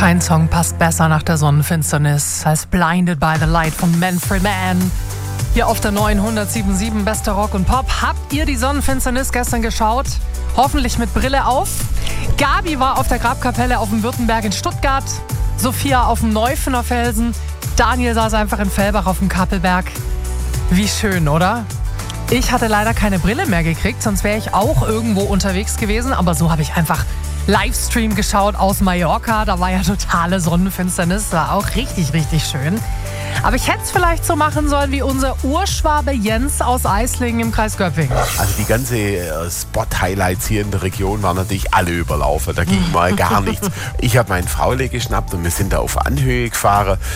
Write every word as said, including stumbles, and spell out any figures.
Kein Song passt besser nach der Sonnenfinsternis als Blinded by the Light von Manfred Mann. Hier auf der neuen hundertsieben Komma sieben Beste Rock und Pop. Habt ihr die Sonnenfinsternis gestern geschaut? Hoffentlich mit Brille auf. Gabi war auf der Grabkapelle auf dem Württemberg in Stuttgart. Sophia auf dem Neufener Felsen. Daniel saß einfach in Fellbach auf dem Kappelberg. Wie schön, oder? Ich hatte leider keine Brille mehr gekriegt, sonst wäre ich auch irgendwo unterwegs gewesen. Aber so habe ich einfach Livestream geschaut aus Mallorca. Da war ja totale Sonnenfinsternis. War auch richtig, richtig schön. Aber ich hätte es vielleicht so machen sollen wie unser Urschwabe Jens aus Eislingen im Kreis Göppingen. Also die ganze äh, Spot-Highlights hier in der Region waren natürlich alle überlaufen. Da ging mal gar nichts. Ich habe meinen Fraule geschnappt und wir sind da auf Anhöhe gefahren.